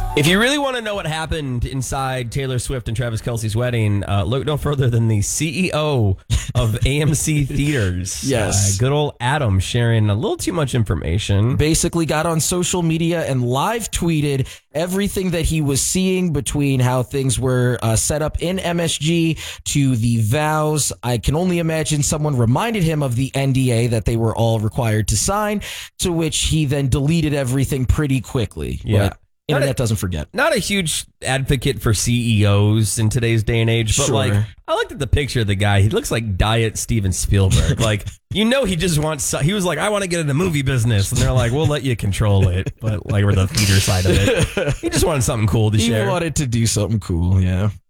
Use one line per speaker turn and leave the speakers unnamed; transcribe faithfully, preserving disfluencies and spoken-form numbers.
If you really want to know what happened inside Taylor Swift and Travis Kelce's wedding, uh, look no further than the C E O of A M C Theaters.
Yes.
Uh, good old Adam sharing a little too much information.
Basically got on social media and live tweeted everything that he was seeing between how things were uh, set up in M S G to the vows. I can only imagine someone reminded him of the N D A that they were all required to sign, to which he then deleted everything pretty quickly.
Yeah.
But internet
a,
doesn't forget.
Not a huge advocate for C E Os in today's day and age, but
Sure.
like I looked at the picture of the guy. He looks like Diet Steven Spielberg. Like, you know, he just wants. He was like, I want to get into movie business, and they're like, we'll let you control it, but like we're the theater side of it. He just wanted something cool to
He
share.
wanted to do something cool, yeah.